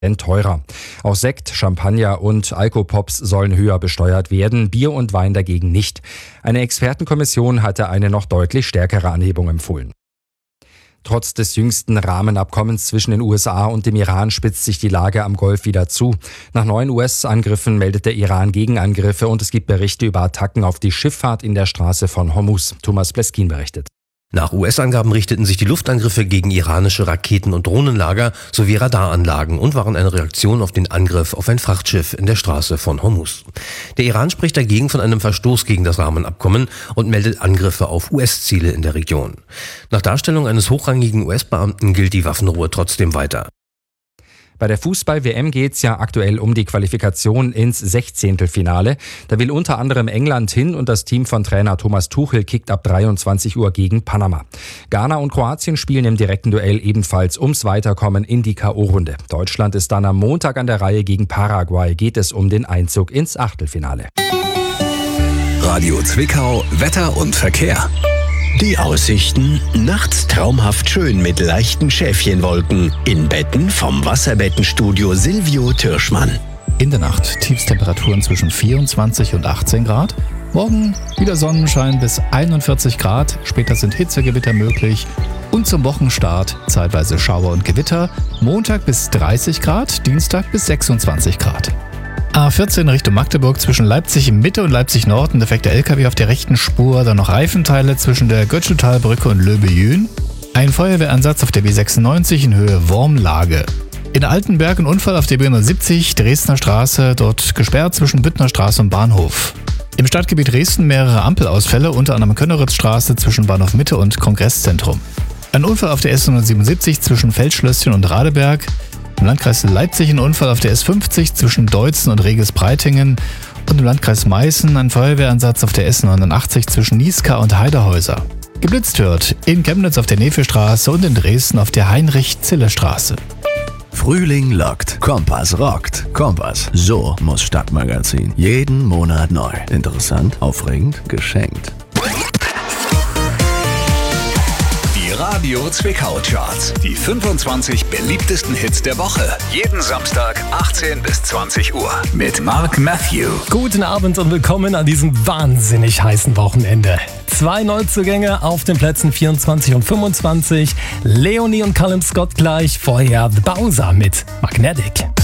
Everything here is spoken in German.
teurer. Auch Sekt, Champagner und Alkopops sollen höher besteuert werden, Bier und Wein dagegen nicht. Eine Expertenkommission hatte eine noch deutlich stärkere Anhebung empfohlen. Trotz des jüngsten Rahmenabkommens zwischen den USA und dem Iran spitzt sich die Lage am Golf wieder zu. Nach 9 US-Angriffen meldet der Iran Gegenangriffe und es gibt Berichte über Attacken auf die Schifffahrt in der Straße von Hormuz. Thomas Bleskin berichtet. Nach US-Angaben richteten sich die Luftangriffe gegen iranische Raketen- und Drohnenlager sowie Radaranlagen und waren eine Reaktion auf den Angriff auf ein Frachtschiff in der Straße von Hormuz. Der Iran spricht dagegen von einem Verstoß gegen das Rahmenabkommen und meldet Angriffe auf US-Ziele in der Region. Nach Darstellung eines hochrangigen US-Beamten gilt die Waffenruhe trotzdem weiter. Bei der Fußball-WM geht es ja aktuell um die Qualifikation ins Sechzehntelfinale. Da will unter anderem England hin und das Team von Trainer Thomas Tuchel kickt ab 23 Uhr gegen Panama. Ghana und Kroatien spielen im direkten Duell ebenfalls ums Weiterkommen in die K.O.-Runde. Deutschland ist dann am Montag an der Reihe. Gegen Paraguay geht es um den Einzug ins Achtelfinale. Radio Zwickau, Wetter und Verkehr. Die Aussichten: nachts traumhaft schön mit leichten Schäfchenwolken. In Betten vom Wasserbettenstudio Silvio Türschmann. In der Nacht Tiefstemperaturen zwischen 24 und 18 Grad. Morgen wieder Sonnenschein bis 41 Grad. Später sind Hitzegewitter möglich. Und zum Wochenstart zeitweise Schauer und Gewitter. Montag bis 30 Grad, Dienstag bis 26 Grad. A14 Richtung Magdeburg zwischen Leipzig Mitte und Leipzig Nord. Defekter LKW auf der rechten Spur. Dann noch Reifenteile zwischen der Götscheltalbrücke und Löbejün. Ein Feuerwehreinsatz auf der B96 in Höhe Wormlage. In Altenberg ein Unfall auf der B170 Dresdner Straße. Dort gesperrt zwischen Büttner Straße und Bahnhof. Im Stadtgebiet Dresden mehrere Ampelausfälle, unter anderem Könneritzstraße zwischen Bahnhof Mitte und Kongresszentrum. Ein Unfall auf der S177 zwischen Feldschlösschen und Radeberg. Im Landkreis Leipzig ein Unfall auf der S50 zwischen Deutzen und Regis-Breitingen und im Landkreis Meißen ein Feuerwehreinsatz auf der S89 zwischen Nieská und Heiderhäuser. Geblitzt wird in Chemnitz auf der Nefelstraße und in Dresden auf der Heinrich-Zille-Straße. Frühling lockt, Kompass rockt. Kompass, so muss Stadtmagazin. Jeden Monat neu. Interessant, aufregend, geschenkt. Radio Zwickau Charts. Die 25 beliebtesten Hits der Woche. Jeden Samstag 18 bis 20 Uhr. Mit Mark Matthew. Guten Abend und willkommen an diesem wahnsinnig heißen Wochenende. 2 Neuzugänge auf den Plätzen 24 und 25. Leonie und Callum Scott gleich. Vorher The Bowser mit Magnetic.